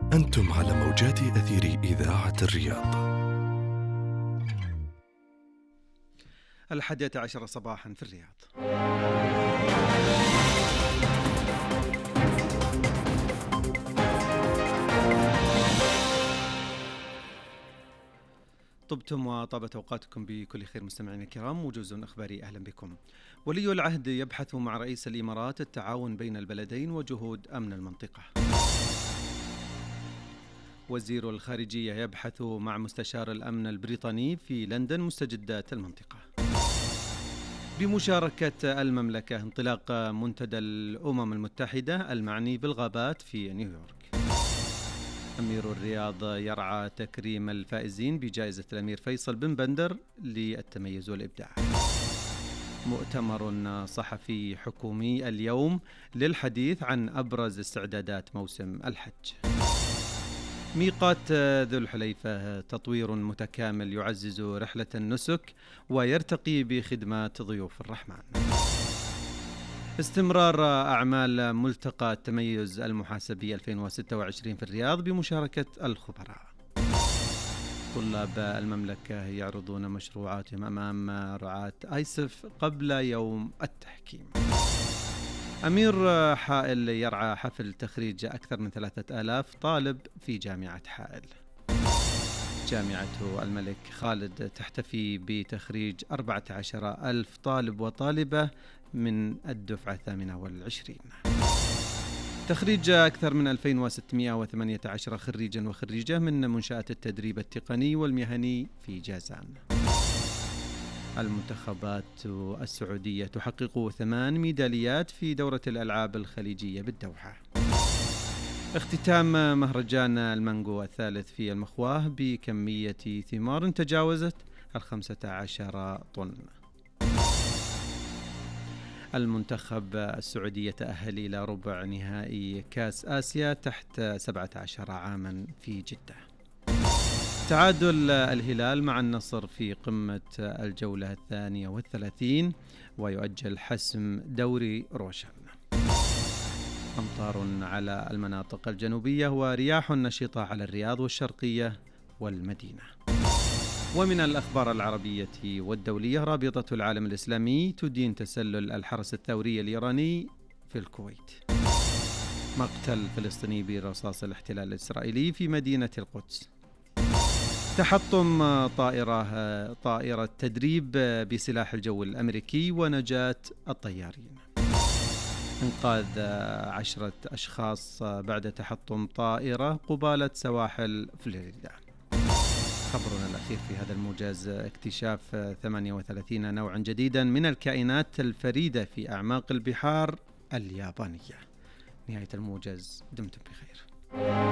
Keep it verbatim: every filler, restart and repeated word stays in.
أنتم على موجات أثير إذاعة الرياض. الحادية عشر صباحا في الرياض. طبتم وطابت أوقاتكم بكل خير مستمعينا الكرام. موجز أخباري، أهلا بكم. ولي العهد يبحث مع رئيس الإمارات التعاون بين البلدين وجهود أمن المنطقة. وزير الخارجية يبحث مع مستشار الأمن البريطاني في لندن مستجدات المنطقة. بمشاركة المملكة انطلاق منتدى الأمم المتحدة المعني بالغابات في نيويورك. أمير الرياض يرعى تكريم الفائزين بجائزة الأمير فيصل بن بندر للتميز والإبداع. مؤتمر صحفي حكومي اليوم للحديث عن أبرز استعدادات موسم الحج. ميقات ذو الحليفة تطوير متكامل يعزز رحلة النسك ويرتقي بخدمات ضيوف الرحمن. استمرار أعمال ملتقى التميز المحاسبي ألفين وستة وعشرين في الرياض بمشاركة الخبراء. طلاب المملكة يعرضون مشروعاتهم أمام رعاة آيسف قبل يوم التحكيم. أمير حائل يرعى حفل تخريج أكثر من ثلاثة آلاف طالب في جامعة حائل. جامعة الملك خالد تحتفي بتخريج أربعة عشر ألف طالب وطالبة من الدفعة الثامنة والعشرين. تخريج أكثر من ألفين وستمائة وثمانية عشر خريجا وخريجة من منشآت التدريب التقني والمهني في جازان. المنتخبات السعودية تحقق ثمان ميداليات في دورة الألعاب الخليجية بالدوحة. اختتام مهرجان المانجو الثالث في المخواه بكمية ثمار تجاوزت الخمسة عشر طن. المنتخب السعودي يتأهل إلى ربع نهائي كأس آسيا تحت سبعة عشر عاما في جدة. تعادل الهلال مع النصر في قمة الجولة الثانية والثلاثين ويؤجل حسم دوري روشن. أمطار على المناطق الجنوبية ورياح نشطة على الرياض والشرقية والمدينة. ومن الأخبار العربية والدولية، رابطة العالم الإسلامي تدين تسلل الحرس الثوري الإيراني في الكويت. مقتل فلسطيني برصاص الاحتلال الإسرائيلي في مدينة القدس. تحطم طائرة طائرة تدريب بسلاح الجو الأمريكي ونجاة الطيارين. انقاذ عشرة أشخاص بعد تحطم طائرة قبالة سواحل فلوريدا. خبرنا الأخير في هذا الموجز اكتشاف ثمانية وثلاثين نوعا جديدا من الكائنات الفريدة في أعماق البحار اليابانية. نهاية الموجز، دمتم بخير.